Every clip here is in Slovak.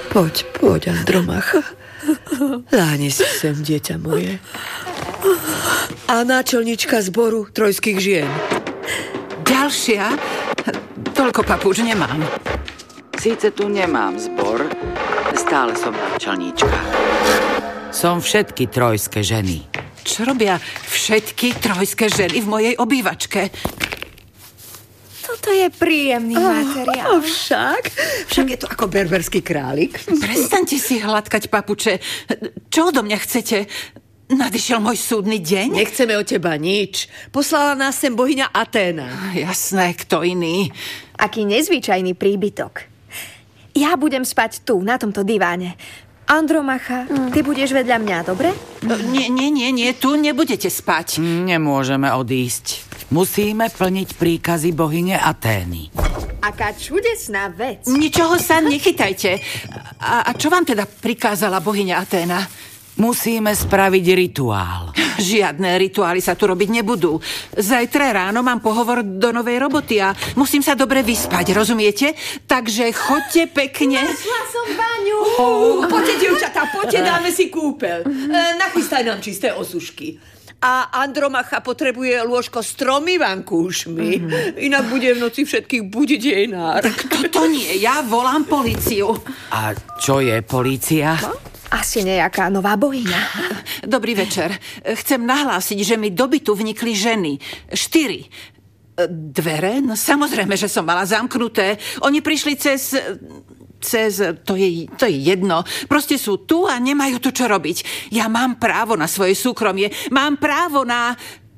Poď, Andromacha. Láhni si sem, dieťa moje. A náčelnička zboru trojských žien. Ďalšia? Toľko papúč nemám. Síce tu nemám zbor, stále som náčelníčka. Som všetky trojské ženy. Čo robia všetky trojské ženy v mojej obývačke? Toto je príjemný materiál. Však je to ako berberský králik. Prestaňte si hladkať papuče. Čo odo mňa chcete? Nadišiel môj súdny deň? Nechceme od teba nič. Poslala nás sem bohyňa Aténa. Jasné, kto iný. Aký nezvyčajný príbytok. Ja budem spať tu, na tomto diváne. Andromacha, ty budeš vedľa mňa, dobre? Nie, tu nebudete spať. Nemôžeme odísť. Musíme plniť príkazy bohyne Atény. Aká čudesná vec. Ničoho sa nechytajte. A čo vám teda prikázala bohyňa Aténa? Musíme spraviť rituál. Žiadne rituály sa tu robiť nebudú. Zajtra ráno mám pohovor do novej roboty a musím sa dobre vyspať, rozumiete? Takže choďte pekne. Našla som baňu. Poďte, dievčatá, dáme si kúpeľ. Nachystaj nám čisté osušky. A Andromacha potrebuje lôžko s 3 vankúšmi. Inak bude v noci všetkých budiť jej nár. Tak toto nie, ja volám políciu. A čo je polícia? Asi nejaká nová bohyňa. Dobrý večer. Chcem nahlásiť, že mi do bytu vnikli ženy. 4. Dvere? No samozrejme, že som mala zamknuté. Oni prišli cez to je jedno. Proste sú tu a nemajú tu čo robiť. Ja mám právo na svoje súkromie. Mám právo na...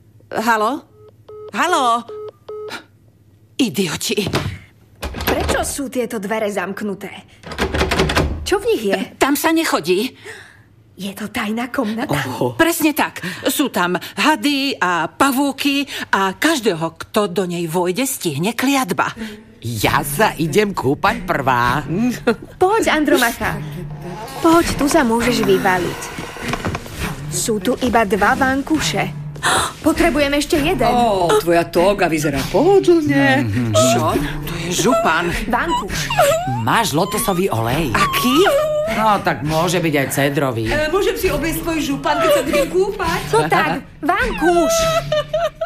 Haló? Idioti. Prečo sú tieto dvere zamknuté? Čo v nich je? Tam sa nechodí. Je to tajná komnata? Presne tak. Sú tam hady a pavúky a každého, kto do nej vojde, stihne kliatba. Ja sa idem kúpať prvá. Poď, Andromacha. Poď, tu sa môžeš vyvaliť. Sú tu iba 2 vankúše. Potrebujem ešte jeden. Tvoja toga vyzerá pohodlne. Čo? To je župan. Vankúš. Máš lotosový olej? Aký? No, tak môže byť aj cédrový. Môžem si obliecť tvoj župan, keď sa budem kúpať? No tak, vankúš.